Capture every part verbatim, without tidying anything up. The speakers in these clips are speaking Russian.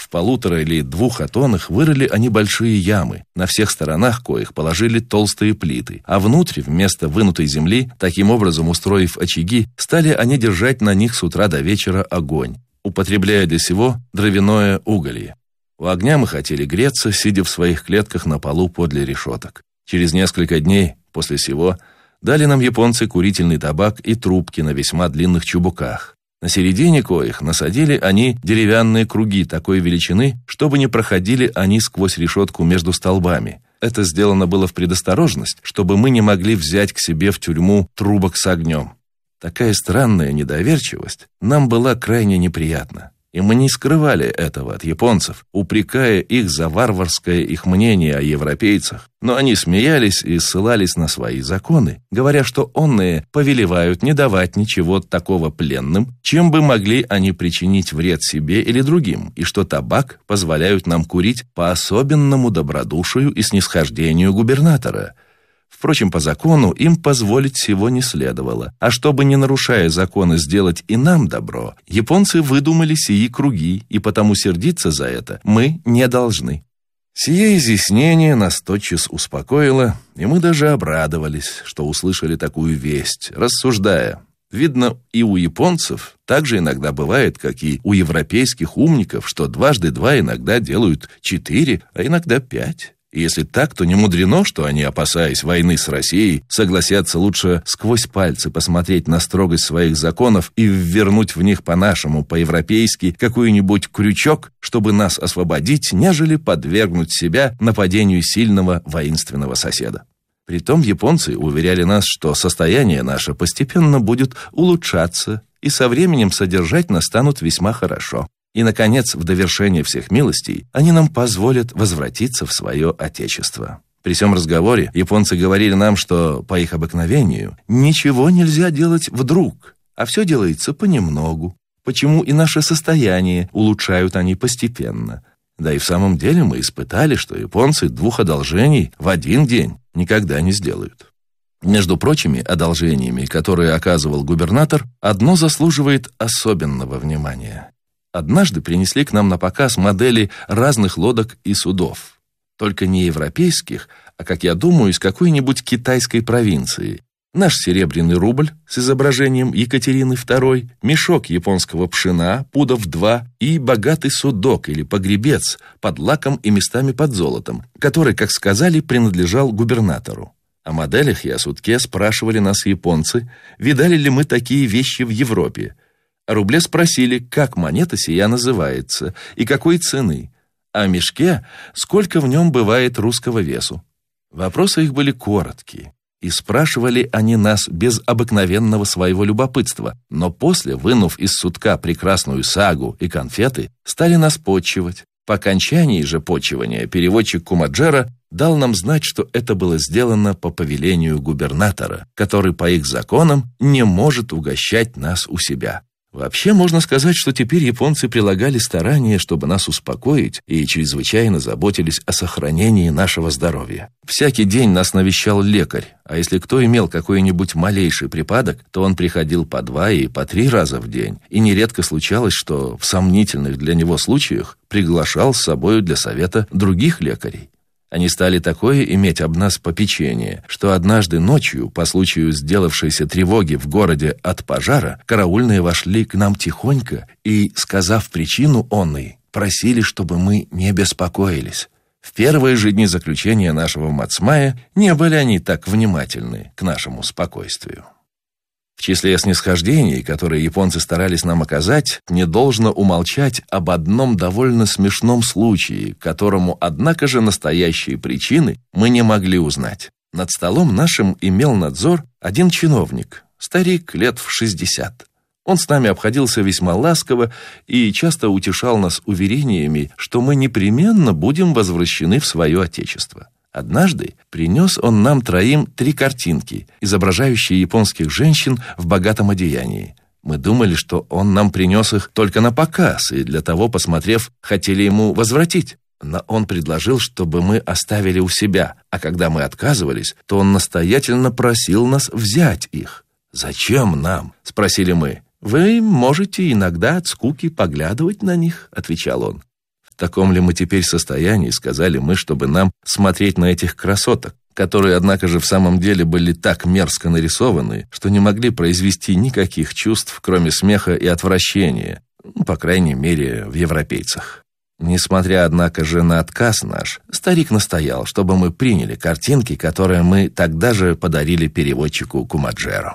В полутора или двух атонах вырыли они большие ямы, на всех сторонах коих положили толстые плиты, а внутрь, вместо вынутой земли, таким образом устроив очаги, стали они держать на них с утра до вечера огонь, употребляя для сего дровяное уголье. У огня мы хотели греться, сидя в своих клетках на полу подле решеток. Через несколько дней после сего дали нам японцы курительный табак и трубки на весьма длинных чубуках. На середине коих насадили они деревянные круги такой величины, чтобы не проходили они сквозь решетку между столбами. Это сделано было в предосторожность, чтобы мы не могли взять к себе в тюрьму трубок с огнем. Такая странная недоверчивость нам была крайне неприятна. И мы не скрывали этого от японцев, упрекая их за варварское их мнение о европейцах. Но они смеялись и ссылались на свои законы, говоря, что онные повелевают не давать ничего такого пленным, чем бы могли они причинить вред себе или другим, и что табак позволяют нам курить по особенному добродушию и снисхождению губернатора. Впрочем, по закону им позволить всего не следовало, а чтобы, не нарушая законы, сделать и нам добро, японцы выдумали сии круги, и потому сердиться за это мы не должны. Сие изъяснение нас тотчас успокоило, и мы даже обрадовались, что услышали такую весть, рассуждая. Видно, и у японцев так же иногда бывает, как и у европейских умников, что дважды два иногда делают четыре, а иногда пять. И если так, то не мудрено, что они, опасаясь войны с Россией, согласятся лучше сквозь пальцы посмотреть на строгость своих законов и ввернуть в них по-нашему, по-европейски, какой-нибудь крючок, чтобы нас освободить, нежели подвергнуть себя нападению сильного воинственного соседа. Притом японцы уверяли нас, что состояние наше постепенно будет улучшаться, и со временем содержать нас станут весьма хорошо. И, наконец, в довершение всех милостей, они нам позволят возвратиться в свое отечество. При всем разговоре японцы говорили нам, что, по их обыкновению, ничего нельзя делать вдруг, а все делается понемногу, почему и наше состояние улучшают они постепенно. Да и в самом деле мы испытали, что японцы двух одолжений в один день никогда не сделают. Между прочими одолжениями, которые оказывал губернатор, одно заслуживает особенного внимания. Однажды принесли к нам на показ модели разных лодок и судов. Только не европейских, а, как я думаю, из какой-нибудь китайской провинции. Наш серебряный рубль с изображением Екатерины второй, мешок японского пшена, пудов два, и богатый судок или погребец под лаком и местами под золотом, который, как сказали, принадлежал губернатору. О моделях и о судке спрашивали нас японцы, видали ли мы такие вещи в Европе. О рубле спросили, как монета сия называется и какой цены, а о мешке, сколько в нем бывает русского весу. Вопросы их были короткие, и спрашивали они нас без обыкновенного своего любопытства, но после, вынув из сутка прекрасную сагу и конфеты, стали нас почивать. По окончании же почивания переводчик Кумаджера дал нам знать, что это было сделано по повелению губернатора, который по их законам не может угощать нас у себя. Вообще, можно сказать, что теперь японцы прилагали старания, чтобы нас успокоить, и чрезвычайно заботились о сохранении нашего здоровья. Всякий день нас навещал лекарь, а если кто имел какой-нибудь малейший припадок, то он приходил по два и по три раза в день, и нередко случалось, что в сомнительных для него случаях приглашал с собою для совета других лекарей. Они стали такое иметь об нас попечение, что однажды ночью, по случаю сделавшейся тревоги в городе от пожара, караульные вошли к нам тихонько и, сказав причину онной, просили, чтобы мы не беспокоились. В первые же дни заключения нашего Мацмая не были они так внимательны к нашему спокойствию. В числе снисхождений, которые японцы старались нам оказать, не должно умолчать об одном довольно смешном случае, которому, однако же, настоящие причины мы не могли узнать. Над столом нашим имел надзор один чиновник, старик лет в шестьдесят. Он с нами обходился весьма ласково и часто утешал нас уверениями, что мы непременно будем возвращены в свое отечество. Однажды принес он нам троим три картинки, изображающие японских женщин в богатом одеянии. Мы думали, что он нам принес их только на показ, и для того, посмотрев, хотели ему возвратить. Но он предложил, чтобы мы оставили у себя, а когда мы отказывались, то он настоятельно просил нас взять их. «Зачем нам?» – спросили мы. «Вы можете иногда от скуки поглядывать на них», – отвечал он. В таком ли мы теперь состоянии, сказали мы, чтобы нам смотреть на этих красоток, которые, однако же, в самом деле были так мерзко нарисованы, что не могли произвести никаких чувств, кроме смеха и отвращения, ну, по крайней мере, в европейцах. Несмотря, однако же, на отказ наш, старик настоял, чтобы мы приняли картинки, которые мы тогда же подарили переводчику Кумаджеро.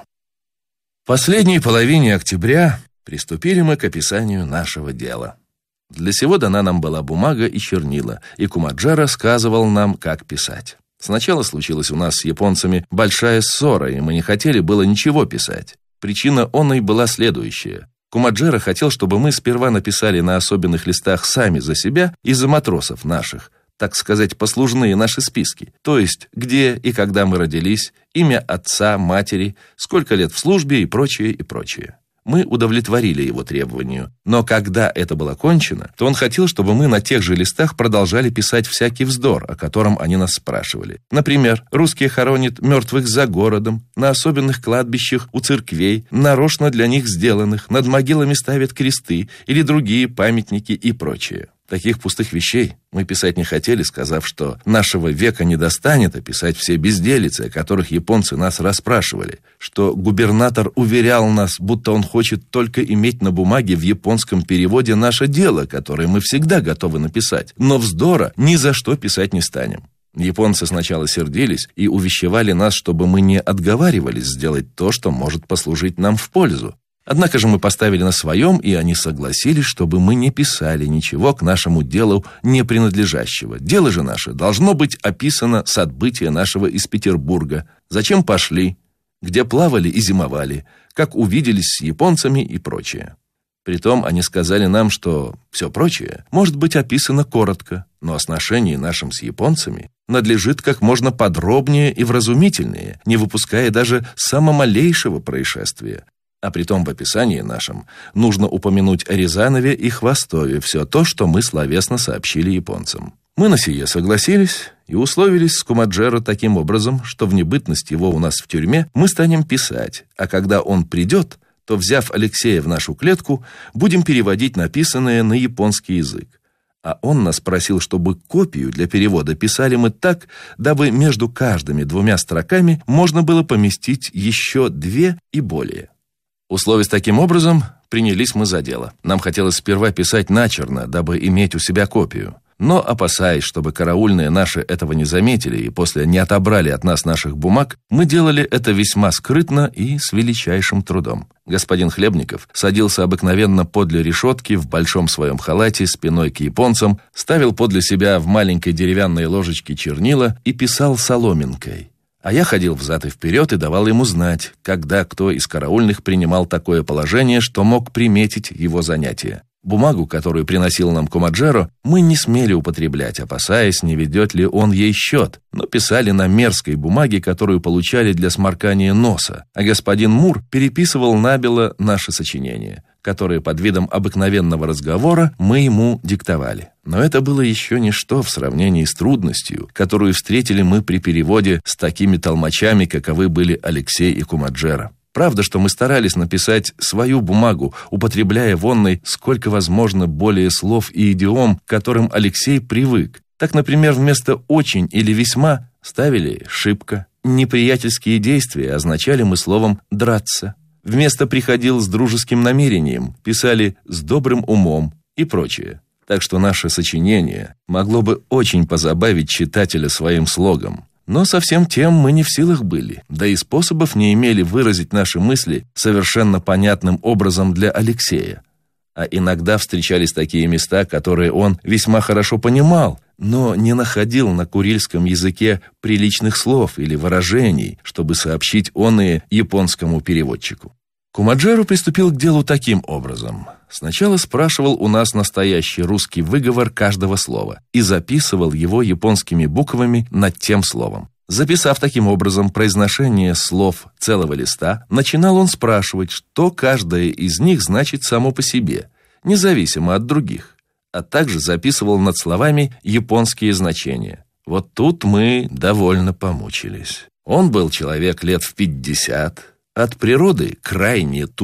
В последней половине октября приступили мы к описанию нашего дела. Для сего дана нам была бумага и чернила, и Кумаджеро сказывал нам, как писать. Сначала случилась у нас с японцами большая ссора, и мы не хотели было ничего писать. Причина оной была следующая. Кумаджеро хотел, чтобы мы сперва написали на особенных листах сами за себя и за матросов наших, так сказать, послужные наши списки, то есть где и когда мы родились, имя отца, матери, сколько лет в службе и прочее, и прочее. Мы удовлетворили его требованию, но когда это было кончено, то он хотел, чтобы мы на тех же листах продолжали писать всякий вздор, о котором они нас спрашивали. Например, русские хоронят мертвых за городом, на особенных кладбищах у церквей, нарочно для них сделанных, над могилами ставят кресты или другие памятники и прочее. Таких пустых вещей мы писать не хотели, сказав, что нашего века не достанет описать все безделицы, о которых японцы нас расспрашивали, что губернатор уверял нас, будто он хочет только иметь на бумаге в японском переводе наше дело, которое мы всегда готовы написать, но вздора ни за что писать не станем. Японцы сначала сердились и увещевали нас, чтобы мы не отговаривались сделать то, что может послужить нам в пользу. Однако же мы поставили на своем, и они согласились, чтобы мы не писали ничего к нашему делу не принадлежащего. Дело же наше должно быть описано с отбытия нашего из Петербурга, зачем пошли, где плавали и зимовали, как увиделись с японцами и прочее. Притом они сказали нам, что все прочее может быть описано коротко, но о сношении нашим с японцами надлежит как можно подробнее и вразумительнее, не выпуская даже самого малейшего происшествия. А притом в описании нашем нужно упомянуть о Рязанове и Хвостове все то, что мы словесно сообщили японцам. Мы на сие согласились и условились с Кумаджеро таким образом, что в небытность его у нас в тюрьме мы станем писать, а когда он придет, то, взяв Алексея в нашу клетку, будем переводить написанное на японский язык. А он нас просил, чтобы копию для перевода писали мы так, дабы между каждыми двумя строками можно было поместить еще две и более. Условясь таким образом, принялись мы за дело. Нам хотелось сперва писать начерно, дабы иметь у себя копию. Но, опасаясь, чтобы караульные наши этого не заметили и после не отобрали от нас наших бумаг, мы делали это весьма скрытно и с величайшим трудом. Господин Хлебников садился обыкновенно подле решетки в большом своем халате спиной к японцам, ставил подле себя в маленькой деревянной ложечке чернила и писал соломинкой. А я ходил взад и вперед и давал ему знать, когда кто из караульных принимал такое положение, что мог приметить его занятие. Бумагу, которую приносил нам Кумаджеро, мы не смели употреблять, опасаясь, не ведет ли он ей счет, но писали на мерзкой бумаге, которую получали для сморкания носа, а господин Мур переписывал набело наши сочинения, которые под видом обыкновенного разговора мы ему диктовали. Но это было еще ничто в сравнении с трудностью, которую встретили мы при переводе с такими толмачами, каковы были Алексей и Кумаджеро. Правда, что мы старались написать свою бумагу, употребляя в онной сколько возможно более слов и идиом, к которым Алексей привык. Так, например, вместо «очень» или «весьма» ставили «шибко». Неприятельские действия означали мы словом «драться». Вместо «приходил с дружеским намерением» писали «с добрым умом» и прочее. Так что наше сочинение могло бы очень позабавить читателя своим слогом. Но совсем тем мы не в силах были, да и способов не имели выразить наши мысли совершенно понятным образом для Алексея. А иногда встречались такие места, которые он весьма хорошо понимал, но не находил на курильском языке приличных слов или выражений, чтобы сообщить оные японскому переводчику. Кумаджеро приступил к делу таким образом. Сначала спрашивал у нас настоящий русский выговор каждого слова и записывал его японскими буквами над тем словом. Записав таким образом произношение слов целого листа, начинал он спрашивать, что каждое из них значит само по себе, независимо от других, а также записывал над словами японские значения. Вот тут мы довольно помучились. Он был человек лет в пятьдесят, от природы крайне туп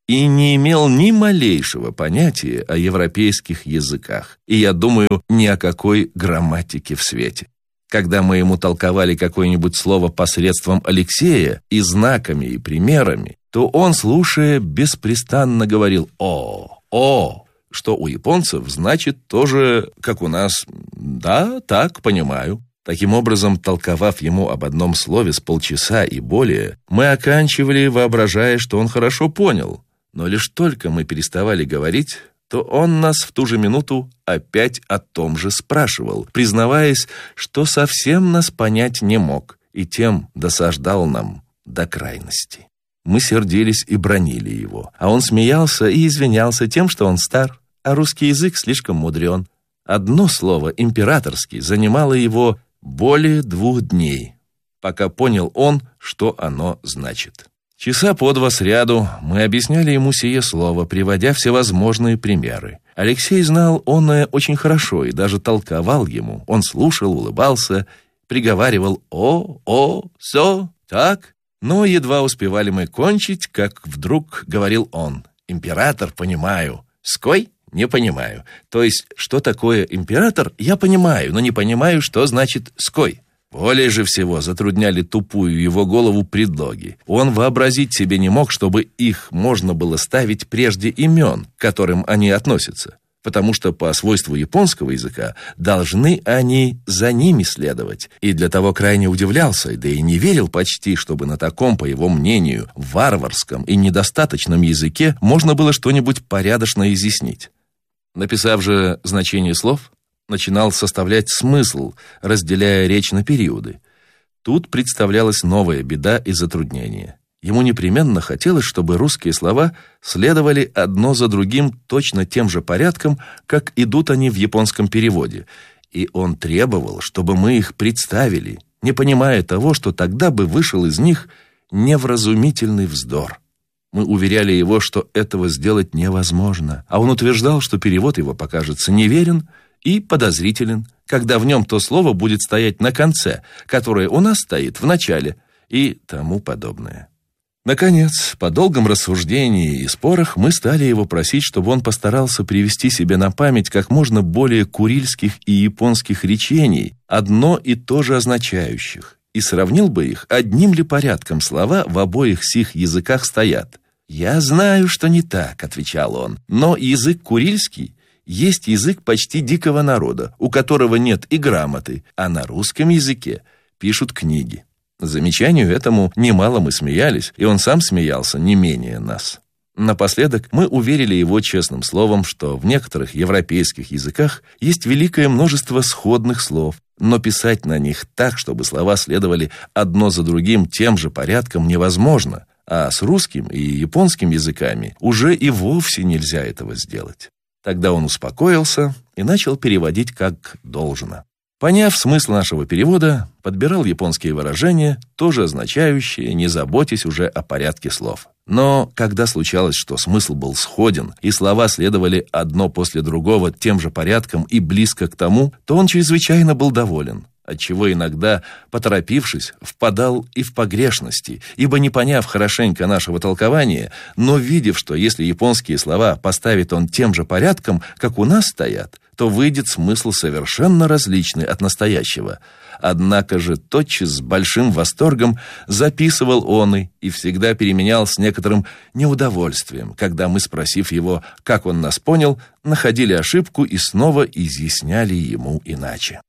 и не имел ни малейшего понятия о европейских языках, и, я думаю, ни о какой грамматике в свете. Когда мы ему толковали какое-нибудь слово посредством Алексея и знаками, и примерами, то он, слушая, беспрестанно говорил «о», «о», что у японцев значит тоже, как у нас «да, так, понимаю». Таким образом, толковав ему об одном слове с полчаса и более, мы оканчивали, воображая, что он хорошо понял. Но лишь только мы переставали говорить, то он нас в ту же минуту опять о том же спрашивал, признаваясь, что совсем нас понять не мог, и тем досаждал нам до крайности. Мы сердились и бранили его, а он смеялся и извинялся тем, что он стар, а русский язык слишком мудрен. Одно слово «императорский» занимало его более двух дней, пока понял он, что оно значит. Часа по два сряду мы объясняли ему сие слово, приводя всевозможные примеры. Алексей знал оное очень хорошо и даже толковал ему. Он слушал, улыбался, приговаривал «о, о, со, так». Но едва успевали мы кончить, как вдруг говорил он «император, понимаю, ской, не понимаю». То есть, что такое император, я понимаю, но не понимаю, что значит ской. Более же всего затрудняли тупую его голову предлоги. Он вообразить себе не мог, чтобы их можно было ставить прежде имен, к которым они относятся, потому что по свойству японского языка должны они за ними следовать. И для того крайне удивлялся, да и не верил почти, чтобы на таком, по его мнению, варварском и недостаточном языке можно было что-нибудь порядочно изъяснить. Написав же значение слов, начинал составлять смысл, разделяя речь на периоды. Тут представлялась новая беда и затруднение. Ему непременно хотелось, чтобы русские слова следовали одно за другим точно тем же порядком, как идут они в японском переводе, и он требовал, чтобы мы их представили, не понимая того, что тогда бы вышел из них невразумительный вздор. Мы уверяли его, что этого сделать невозможно, а он утверждал, что перевод его покажется неверен и подозрителен, когда в нем то слово будет стоять на конце, которое у нас стоит в начале, и тому подобное. Наконец, по долгом рассуждении и спорах мы стали его просить, чтобы он постарался привести себе на память как можно более курильских и японских речений, одно и то же означающих, и сравнил бы их, одним ли порядком слова в обоих сих языках стоят. «Я знаю, что не так», — отвечал он, «но язык курильский есть язык почти дикого народа, у которого нет и грамоты, а на русском языке пишут книги». Замечанию этому немало мы смеялись, и он сам смеялся не менее нас. Напоследок мы уверили его честным словом, что в некоторых европейских языках есть великое множество сходных слов, но писать на них так, чтобы слова следовали одно за другим тем же порядком, невозможно, а с русским и японским языками уже и вовсе нельзя этого сделать. Тогда он успокоился и начал переводить как должно. Поняв смысл нашего перевода, подбирал японские выражения, тоже означающие «не заботьтесь уже о порядке слов». Но когда случалось, что смысл был сходен, и слова следовали одно после другого тем же порядком и близко к тому, то он чрезвычайно был доволен, отчего иногда, поторопившись, впадал и в погрешности, ибо не поняв хорошенько нашего толкования, но видев, что если японские слова поставит он тем же порядком, как у нас стоят, то выйдет смысл совершенно различный от настоящего. Однако же тотчас с большим восторгом записывал он и, и всегда переменял с некоторым неудовольствием, когда мы, спросив его, как он нас понял, находили ошибку и снова изъясняли ему иначе.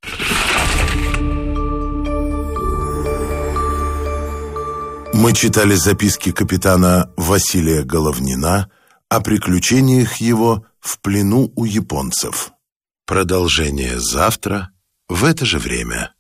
Мы читали записки капитана Василия Головнина о приключениях его в плену у японцев. Продолжение завтра в это же время.